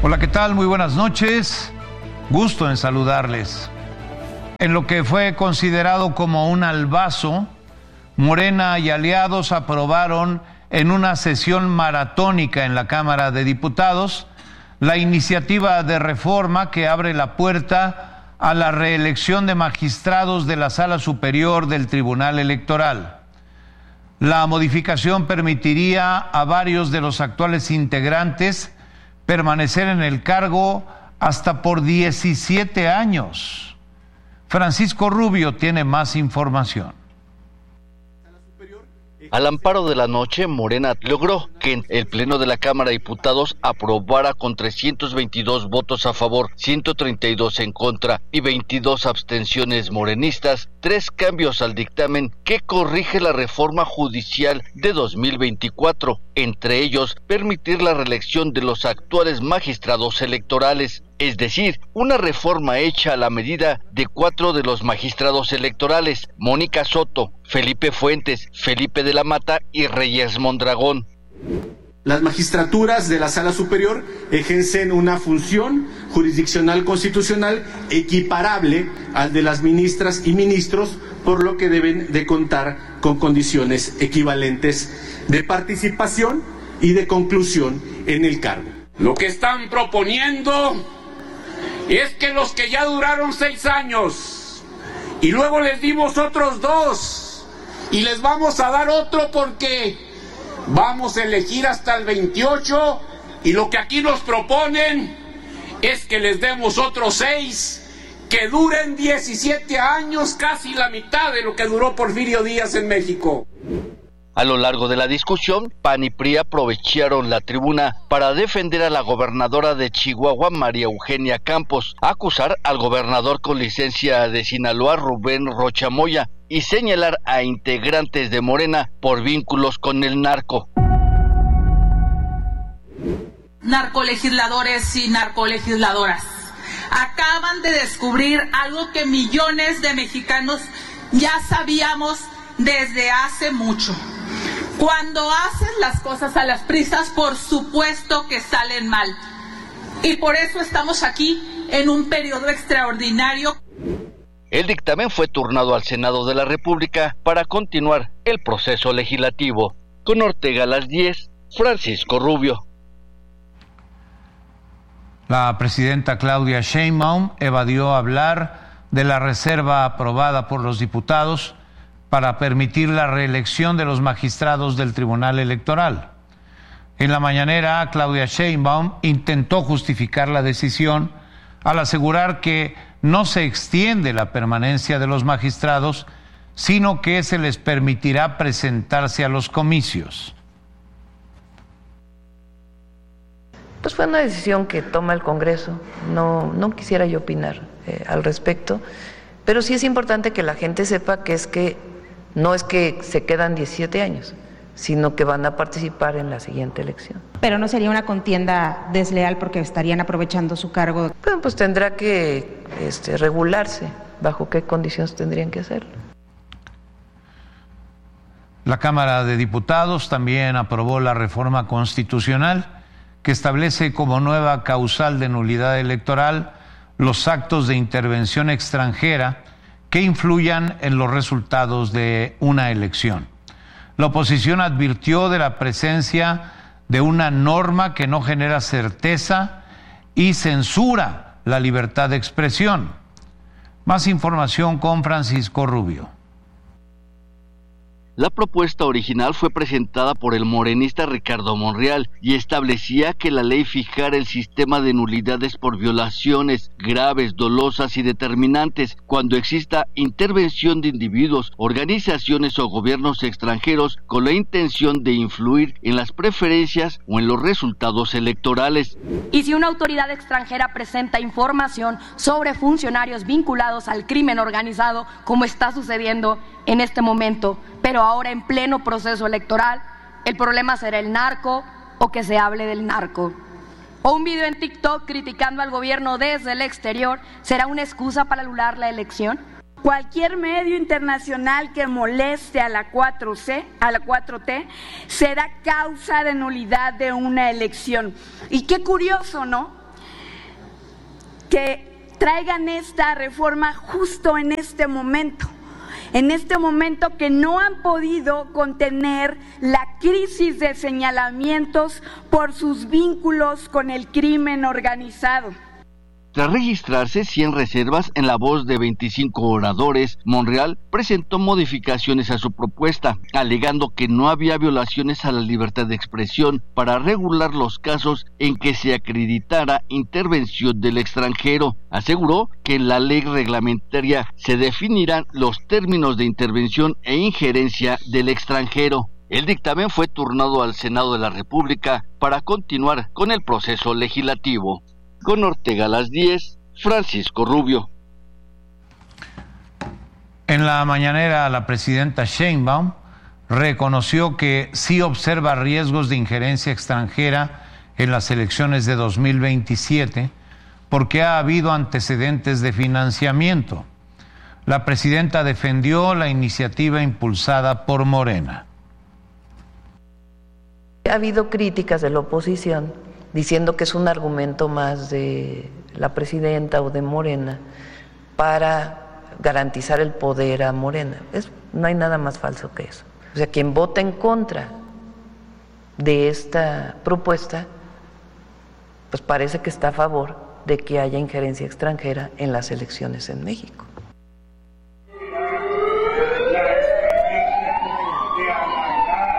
Hola, ¿qué tal? Muy buenas noches. Gusto en saludarles. En lo que fue considerado como un albazo, Morena y aliados aprobaron en una sesión maratónica en la Cámara de Diputados la iniciativa de reforma que abre la puerta a la reelección de magistrados de la Sala Superior del Tribunal Electoral. La modificación permitiría a varios de los actuales integrantes permanecer en el cargo hasta por 17 años. Francisco Rubio tiene más información. Al amparo de la noche, Morena logró que el Pleno de la Cámara de Diputados aprobara con 322 votos a favor, 132 en contra y 22 abstenciones morenistas, 3 cambios al dictamen que corrige la reforma judicial de 2024, entre ellos permitir la reelección de los actuales magistrados electorales. Es decir, una reforma hecha a la medida de 4 de los magistrados electorales, Mónica Soto, Felipe Fuentes, Felipe de la Mata y Reyes Mondragón. Las magistraturas de la Sala Superior ejercen una función jurisdiccional constitucional equiparable al de las ministras y ministros, por lo que deben de contar con condiciones equivalentes de participación y de conclusión en el cargo. Lo que están proponiendo es que los que ya duraron 6 años y luego les dimos otros 2 y les vamos a dar otro porque vamos a elegir hasta el 28 y lo que aquí nos proponen es que les demos otros 6 que duren 17 años, casi la mitad de lo que duró Porfirio Díaz en México. A lo largo de la discusión, PAN y PRI aprovecharon la tribuna para defender a la gobernadora de Chihuahua, María Eugenia Campos, acusar al gobernador con licencia de Sinaloa, Rubén Rocha Moya, y señalar a integrantes de Morena por vínculos con el narco. Narcolegisladores y narcolegisladoras acaban de descubrir algo que millones de mexicanos ya sabíamos desde hace mucho. Cuando haces las cosas a las prisas, por supuesto que salen mal. Y por eso estamos aquí en un periodo extraordinario. El dictamen fue turnado al Senado de la República para continuar el proceso legislativo. Con Ortega a las 10, Francisco Rubio. La presidenta Claudia Sheinbaum evadió hablar de la reserva aprobada por los diputados para permitir la reelección de los magistrados del Tribunal Electoral. En la mañanera, Claudia Sheinbaum intentó justificar la decisión al asegurar que no se extiende la permanencia de los magistrados, sino que se les permitirá presentarse a los comicios. Pues fue una decisión que toma el Congreso, no quisiera yo opinar al respecto, pero sí es importante que la gente sepa que no es que se quedan 17 años, sino que van a participar en la siguiente elección. Pero no sería una contienda desleal porque estarían aprovechando su cargo. Bueno, pues tendrá que regularse bajo qué condiciones tendrían que hacerlo. La Cámara de Diputados también aprobó la reforma constitucional que establece como nueva causal de nulidad electoral los actos de intervención extranjera que influyan en los resultados de una elección. La oposición advirtió de la presencia de una norma que no genera certeza y censura la libertad de expresión. Más información con Francisco Rubio. La propuesta original fue presentada por el morenista Ricardo Monreal y establecía que la ley fijara el sistema de nulidades por violaciones graves, dolosas y determinantes cuando exista intervención de individuos, organizaciones o gobiernos extranjeros con la intención de influir en las preferencias o en los resultados electorales. Y si una autoridad extranjera presenta información sobre funcionarios vinculados al crimen organizado, como está sucediendo en este momento, pero ahora en pleno proceso electoral, el problema será el narco o que se hable del narco. O un video en TikTok criticando al gobierno desde el exterior será una excusa para anular la elección. Cualquier medio internacional que moleste a la 4T, será causa de nulidad de una elección. Y qué curioso, ¿no? que traigan esta reforma justo en este momento que no han podido contener la crisis de señalamientos por sus vínculos con el crimen organizado. Tras registrarse 100 reservas en la voz de 25 oradores, Monreal presentó modificaciones a su propuesta, alegando que no había violaciones a la libertad de expresión para regular los casos en que se acreditara intervención del extranjero. Aseguró que en la ley reglamentaria se definirán los términos de intervención e injerencia del extranjero. El dictamen fue turnado al Senado de la República para continuar con el proceso legislativo. Con Ortega a las 10, Francisco Rubio. En la mañanera, la presidenta Sheinbaum reconoció que sí observa riesgos de injerencia extranjera en las elecciones de 2027 porque ha habido antecedentes de financiamiento. La presidenta defendió la iniciativa impulsada por Morena. Ha habido críticas de la oposición diciendo que es un argumento más de la presidenta o de Morena para garantizar el poder a Morena. No hay nada más falso que eso. O sea, quien vota en contra de esta propuesta, pues parece que está a favor de que haya injerencia extranjera en las elecciones en México.